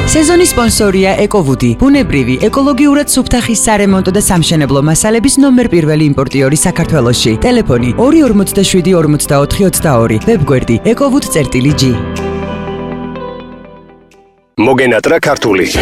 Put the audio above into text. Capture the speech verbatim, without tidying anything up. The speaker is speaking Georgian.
სეზონის სპონსორია ეკოვუდი, ბუნებრივი, ეკოლოგიურად სუფთა ხის სარემონტო და სამშენებლო მასალების ნომერ პირველი იმპორტიორი საქართველოში. ტელეფონი ორი ორმოცდაშვიდი ორმოცდაოთხი ოცდაორი, ვებგვერდი ეკოვუდ წერტილი ჯი. მოგენატრა ქართული.